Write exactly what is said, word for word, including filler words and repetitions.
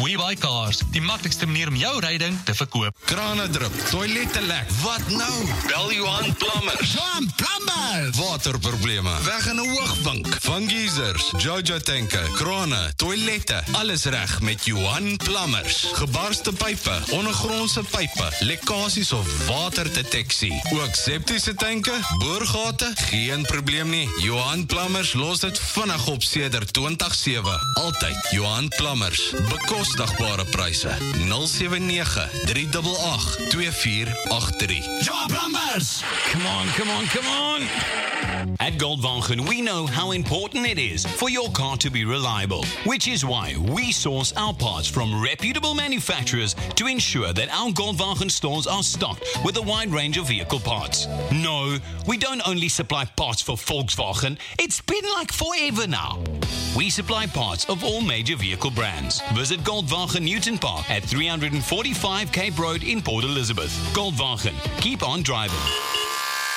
WeBuyCars, die maklikste manier om jou ryding te verkoop. Krane drup, toilette lek, wat nou? Bel Johan Plumbers. Johan Plumbers! Waterprobleme, weg in 'n hoogbank. Van geysers, Jojo tanke, krane, toilette, alles reg met Johan Plumbers. Gebarste pype, ondergrondse pype, lekkasies of waterdeteksie. Ook septiese tanke, boorgate, geen probleem nie. Johan Plumbers los dit vinnig op sedert twintig sewe. Altyd Johan Plumbers. Bekostigbare pryse. nul sewe nege, drie agt agt, twee vier agt drie. Johan Plumbers! Come on, come on, come on. At Goldwagen, we know how important it is for your car to be reliable, which is why we source our parts from reputable manufacturers to ensure that our Goldwagen stores are stocked with a wide range of vehicle parts. No, we don't only supply parts for Volkswagen, it's been like forever now. We supply parts of all major vehicle brands. Visit Goldwagen Newton Park at three forty-five Cape Road in Port Elizabeth. Goldwagen, keep on driving.